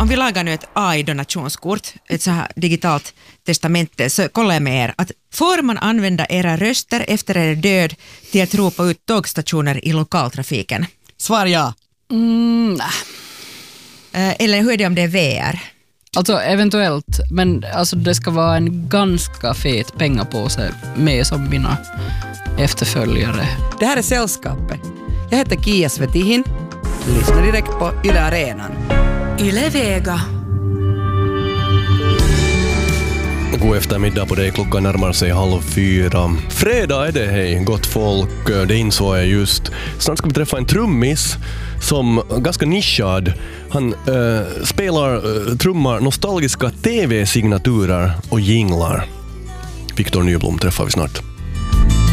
vi lagar nu ett AI-donationskort, ett så här digitalt testamente, så kolla jag med er att får man använda era röster efter er död till att ropa ut tågstationer i lokaltrafiken? Svar ja. Nej. Eller hur är det om det är VR? Alltså eventuellt, men alltså det ska vara en ganska fet pengapåse med som mina efterföljare. Det här är Sällskapet. Jag heter Kia Svetihin. Lyssna direkt på Yle Arenan. Yle Vega. God eftermiddag på dig, klockan närmar sig 3:30. Fredag är det, hej, gott folk, det insåg jag just. Snart ska vi träffa en trummis som ganska nischad. Han spelar trummar, nostalgiska tv-signaturer och jinglar. Viktor Nyblom träffar vi snart.